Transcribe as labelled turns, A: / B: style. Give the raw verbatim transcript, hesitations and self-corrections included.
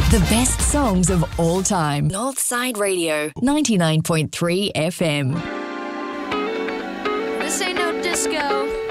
A: The best songs of all time. Northside Radio, ninety-nine point three F M.
B: This ain't no disco.